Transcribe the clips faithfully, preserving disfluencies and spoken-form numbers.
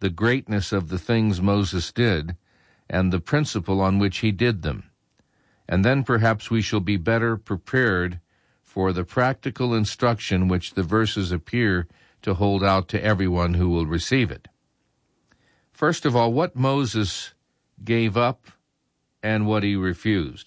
the greatness of the things Moses did and the principle on which he did them. And then perhaps we shall be better prepared for the practical instruction which the verses appear to hold out to everyone who will receive it. First of all, what Moses gave up and what he refused.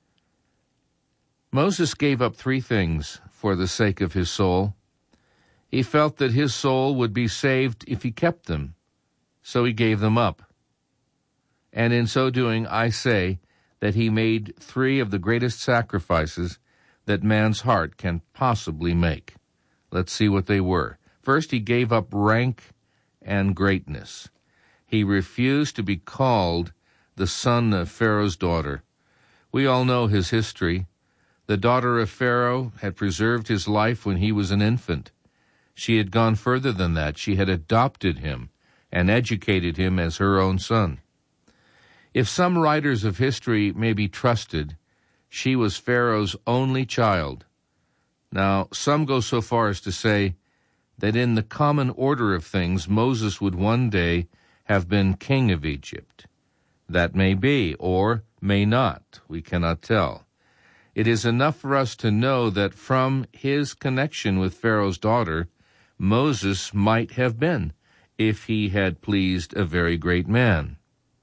Moses gave up three things for the sake of his soul. He felt that his soul would be saved if he kept them, so he gave them up. And in so doing, I say that he made three of the greatest sacrifices that man's heart can possibly make. Let's see what they were. First, he gave up rank and greatness. He refused to be called the son of Pharaoh's daughter. We all know his history. The daughter of Pharaoh had preserved his life when he was an infant. She had gone further than that. She had adopted him and educated him as her own son. If some writers of history may be trusted, she was Pharaoh's only child. Now, some go so far as to say that in the common order of things, Moses would one day have been king of Egypt. That may be, or may not. We cannot tell. It is enough for us to know that from his connection with Pharaoh's daughter, Moses might have been, if he had pleased a very great man.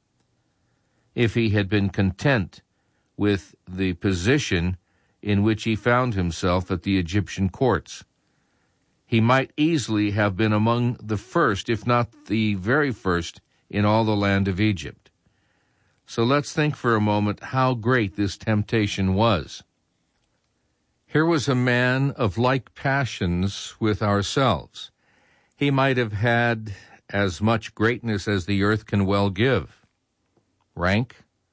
If he had been content with the position in which he found himself at the Egyptian courts, he might easily have been among the first, if not the very first, in all the land of Egypt. So let's think for a moment how great this temptation was. Here was a man of like passions with ourselves. He might have had as much greatness as the earth can well give. Rank,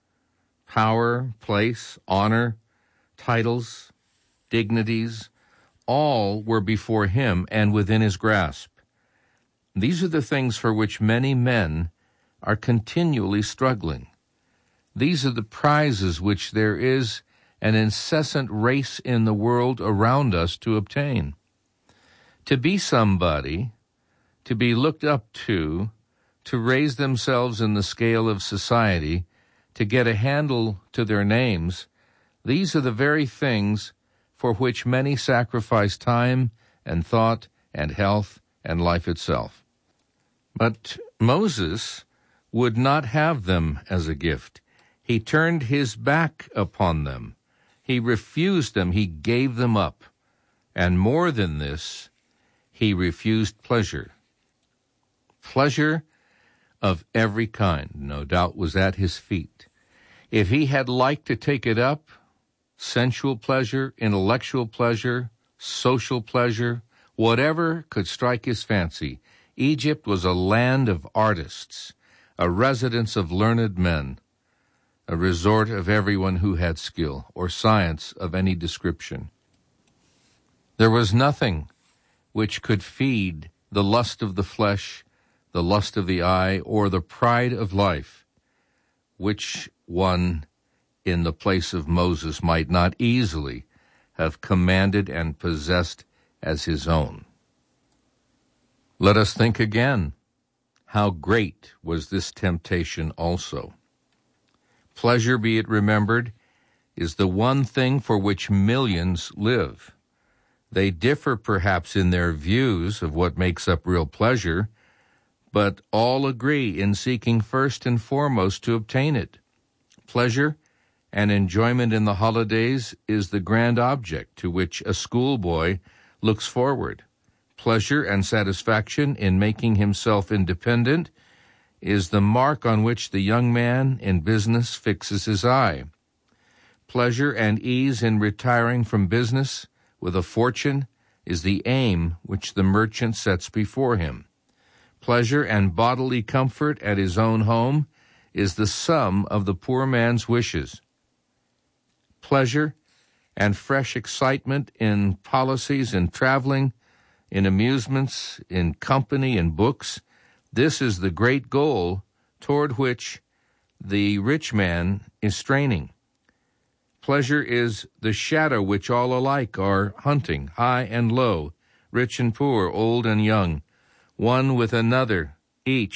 power, place, honor, titles, dignities, all were before him and within his grasp. These are the things for which many men are continually struggling. These are the prizes which there is an incessant race in the world around us to obtain. To be somebody, to be looked up to, to raise themselves in the scale of society, to get a handle to their names, these are the very things for which many sacrifice time and thought and health and life itself. But Moses would not have them as a gift. He turned his back upon them. He refused them. He gave them up. And more than this, he refused pleasure. Pleasure of every kind, no doubt, was at his feet. If he had liked to take it up, sensual pleasure, intellectual pleasure, social pleasure, whatever could strike his fancy, Egypt was a land of artists, a residence of learned men, a resort of everyone who had skill or science of any description. There was nothing which could feed the lust of the flesh, the lust of the eye, or the pride of life, which one in the place of Moses might not easily have commanded and possessed as his own. Let us think again, how great was this temptation also. Pleasure, be it remembered, is the one thing for which millions live. They differ perhaps in their views of what makes up real pleasure, but all agree in seeking first and foremost to obtain it. Pleasure and enjoyment in the holidays is the grand object to which a schoolboy looks forward. Pleasure and satisfaction in making himself independent is the mark on which the young man in business fixes his eye. Pleasure and ease in retiring from business with a fortune is the aim which the merchant sets before him. Pleasure and bodily comfort at his own home is the sum of the poor man's wishes. Pleasure and fresh excitement in policies, in traveling, in amusements, in company, in books, this is the great goal toward which the rich man is straining. Pleasure is the shadow which all alike are hunting, high and low, rich and poor, old and young, one with another, each